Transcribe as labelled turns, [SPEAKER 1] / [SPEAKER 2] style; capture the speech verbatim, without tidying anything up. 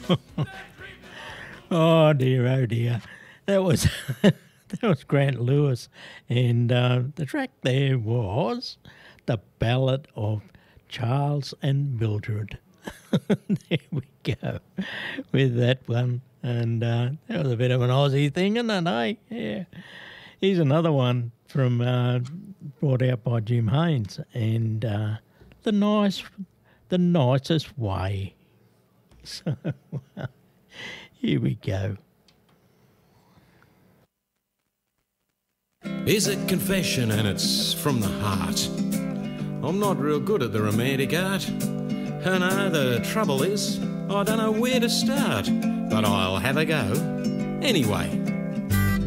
[SPEAKER 1] Oh dear, oh dear. That was that was Grant Lewis, and uh, the track there was the Ballad of Charles and Mildred. There we go with that one, and uh, that was a bit of an Aussie thing, isn't it? Eh? Yeah. Here's another one from uh, brought out by Jim Haynes, and uh, the nice, the nicest way. So here we go.
[SPEAKER 2] Here's a confession and it's from the heart. I'm not real good at the romantic art. I know the trouble is I don't know where to start, but I'll have a go anyway.